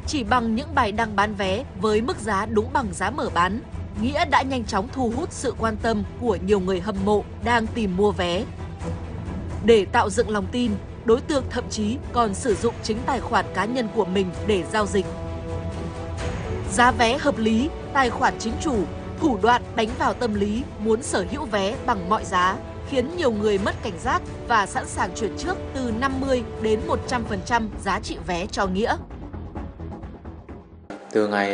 Chỉ bằng những bài đăng bán vé với mức giá đúng bằng giá mở bán, Nghĩa đã nhanh chóng thu hút sự quan tâm của nhiều người hâm mộ đang tìm mua vé. Để tạo dựng lòng tin, đối tượng thậm chí còn sử dụng chính tài khoản cá nhân của mình để giao dịch. Giá vé hợp lý, tài khoản chính chủ, thủ đoạn đánh vào tâm lý muốn sở hữu vé bằng mọi giá, khiến nhiều người mất cảnh giác và sẵn sàng chuyển trước từ 50 đến 100% giá trị vé cho Nghĩa. Từ ngày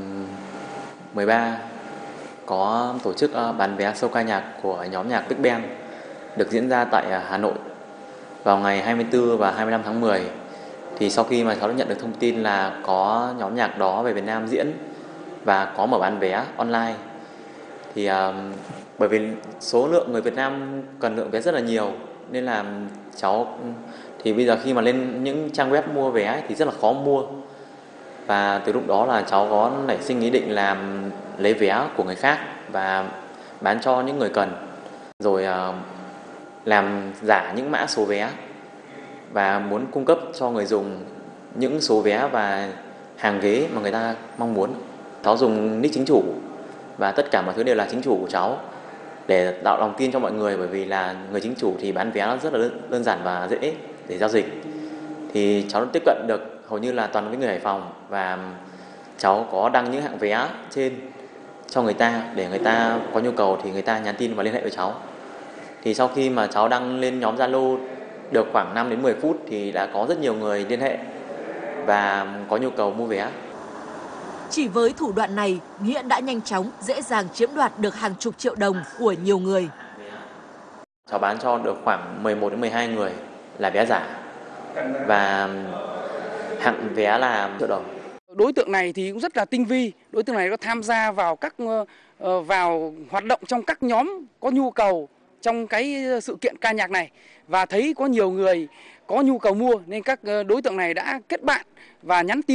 13 có tổ chức bán vé show ca nhạc của nhóm nhạc Big Bang được diễn ra tại Hà Nội vào ngày 24 và 25 tháng 10. Thì sau khi mà cháu đã nhận được thông tin là có nhóm nhạc đó về Việt Nam diễn và có mở bán vé online, thì bởi vì số lượng người Việt Nam cần lượng vé rất là nhiều nên là cháu thì bây giờ khi mà lên những trang web mua vé thì rất là khó mua. Và từ lúc đó là cháu có nảy sinh ý định làm lấy vé của người khác và bán cho những người cần, rồi làm giả những mã số vé và muốn cung cấp cho người dùng những số vé và hàng ghế mà người ta mong muốn. Cháu dùng nick chính chủ và tất cả mọi thứ đều là chính chủ của cháu để tạo lòng tin cho mọi người, bởi vì là người chính chủ thì bán vé nó rất là đơn giản và dễ để giao dịch. Thì cháu tiếp cận được hầu như là toàn với người Hải Phòng và cháu có đăng những hạng vé trên cho người ta để người ta có nhu cầu thì người ta nhắn tin và liên hệ với cháu. Thì sau khi mà cháu đăng lên nhóm Zalo được khoảng 5 đến 10 phút thì đã có rất nhiều người liên hệ và có nhu cầu mua vé. Chỉ với thủ đoạn này, Nghĩa đã nhanh chóng, dễ dàng chiếm đoạt được hàng chục triệu đồng của nhiều người. Cháu bán cho được khoảng 11 đến 12 người là vé giả và hạng vé là triệu đồng. Đối tượng này thì cũng rất là tinh vi, đối tượng này có tham gia vào vào hoạt động trong các nhóm có nhu cầu trong cái sự kiện ca nhạc này và thấy có nhiều người có nhu cầu mua nên các đối tượng này đã kết bạn và nhắn tin